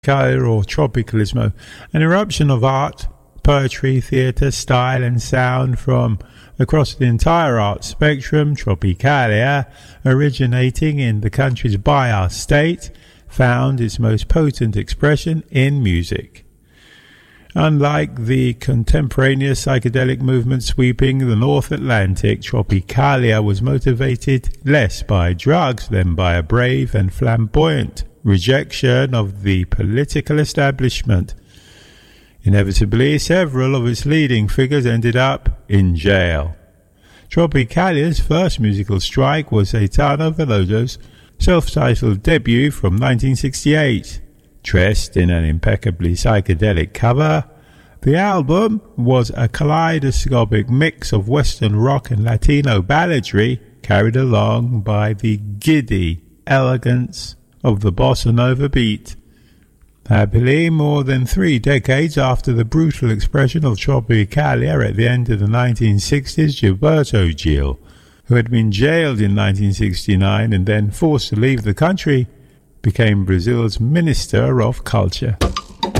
Tropicalia or Tropicalismo, an eruption of art, poetry, theatre, style and sound from across the entire art spectrum. Tropicalia, originating in the country's Bahia state, found its most potent expression in music. Unlike the contemporaneous psychedelic movement sweeping the North Atlantic, Tropicalia was motivated less by drugs than by a brave and flamboyant rejection of the political establishment. Inevitably, several of its leading figures ended up in jail. Tropicalia's first musical strike was Caetano Veloso's self-titled debut from 1968. Dressed in an impeccably psychedelic cover, the album was a kaleidoscopic mix of Western rock and Latino balladry, carried along by the giddy elegance of the bossa nova beat. Happily, more than 3 decades after the brutal expression of Tropicalia at the end of the 1960s, Gilberto Gil, who had been jailed in 1969 and then forced to leave the country, became Brazil's Minister of Culture.